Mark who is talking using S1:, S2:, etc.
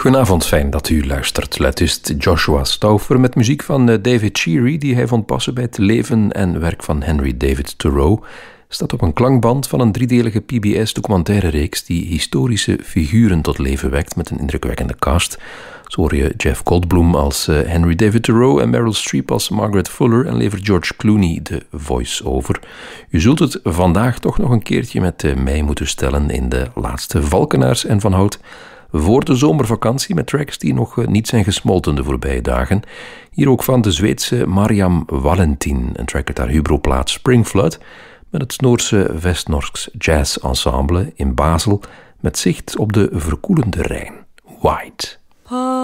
S1: Goedenavond, fijn dat u luistert. Luitist Joshua Stauffer met muziek van David Cheery, die hij vond passen bij het leven en werk van Henry David Thoreau. Staat op een klankband van een driedelige PBS-documentaire-reeks die historische figuren tot leven wekt met een indrukwekkende cast. Zo hoor je Jeff Goldblum als Henry David Thoreau en Meryl Streep als Margaret Fuller en levert George Clooney de voice-over. U zult het vandaag toch nog een keertje met mij moeten stellen in de laatste Valkenaars en Van Hout voor de zomervakantie met tracks die nog niet zijn gesmolten de voorbije dagen. Hier ook van de Zweedse Mariam Valentin, een track uit haar hubroplaat Spring Flood, met het Noorse Vestnorsk Jazz Ensemble in Basel met zicht op de verkoelende Rijn. White.